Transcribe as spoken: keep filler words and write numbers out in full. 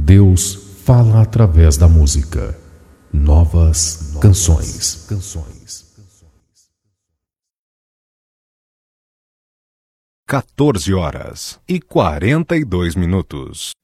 Deus fala através da música. Novas, Novas canções. canções. quatorze horas e quarenta e dois minutos.